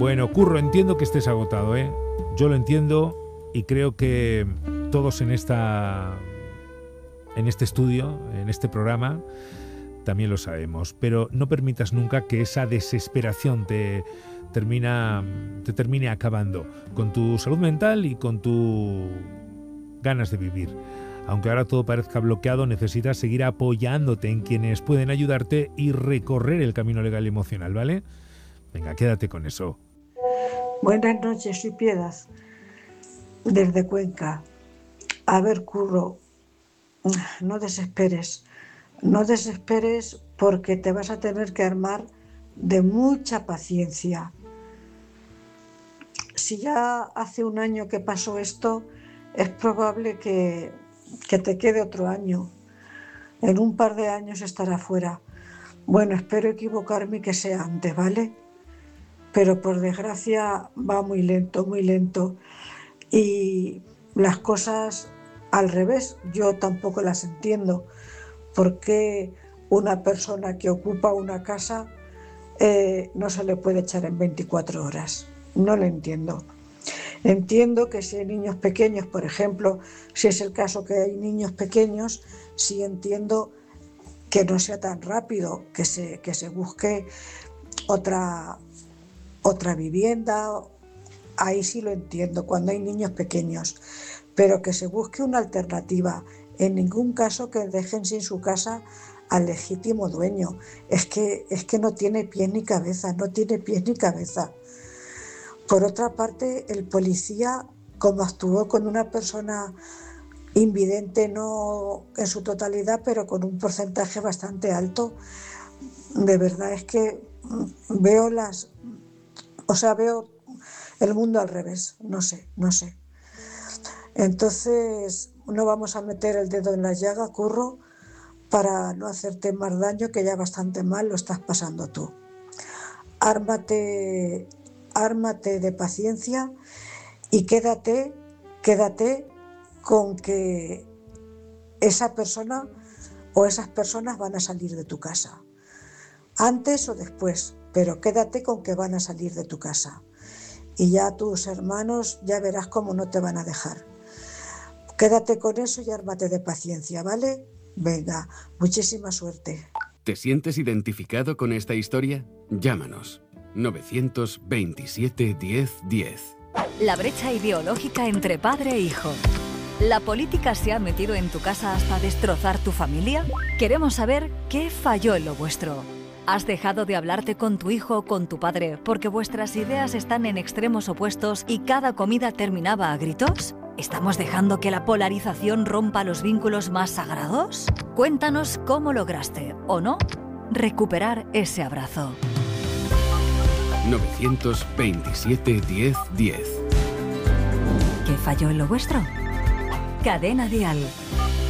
Bueno, Curro, entiendo que estés agotado, ¿eh? Yo lo entiendo y creo que todos en este estudio, en este programa, también lo sabemos. Pero no permitas nunca que esa desesperación te termine acabando con tu salud mental y con tus ganas de vivir. Aunque ahora todo parezca bloqueado, necesitas seguir apoyándote en quienes pueden ayudarte y recorrer el camino legal y emocional, ¿vale? Venga, quédate con eso. Buenas noches, soy Piedad, desde Cuenca. A ver, Curro, no desesperes porque te vas a tener que armar de mucha paciencia. Si ya hace un año que pasó esto, es probable que te quede otro año. En un par de años estará fuera. Bueno, espero equivocarme y que sea antes, ¿vale? Pero por desgracia va muy lento y las cosas al revés, yo tampoco las entiendo. ¿Por qué una persona que ocupa una casa no se le puede echar en 24 horas? No lo entiendo. Entiendo que si hay niños pequeños, por ejemplo, si es el caso que hay niños pequeños, sí entiendo que no sea tan rápido, que se busque otra vivienda, ahí sí lo entiendo, cuando hay niños pequeños, pero que se busque una alternativa, en ningún caso que dejen sin su casa al legítimo dueño. Es que no tiene pies ni cabeza. Por otra parte, el policía, como actuó con una persona invidente, no en su totalidad, pero con un porcentaje bastante alto, de verdad es que veo el mundo al revés, no sé. Entonces, no vamos a meter el dedo en la llaga, Curro, para no hacerte más daño, que ya bastante mal lo estás pasando tú. Ármate de paciencia y quédate con que esa persona o esas personas van a salir de tu casa, antes o después, pero quédate con que van a salir de tu casa. Y ya tus hermanos ya verás cómo no te van a dejar. Quédate con eso y ármate de paciencia, ¿vale? Venga, muchísima suerte. ¿Te sientes identificado con esta historia? Llámanos. 927 10 10. La brecha ideológica entre padre e hijo. ¿La política se ha metido en tu casa hasta destrozar tu familia? Queremos saber qué falló en lo vuestro. ¿Has dejado de hablarte con tu hijo o con tu padre porque vuestras ideas están en extremos opuestos y cada comida terminaba a gritos? ¿Estamos dejando que la polarización rompa los vínculos más sagrados? Cuéntanos cómo lograste, o no, recuperar ese abrazo. 927 10 10. ¿Qué falló en lo vuestro? Cadena Dial.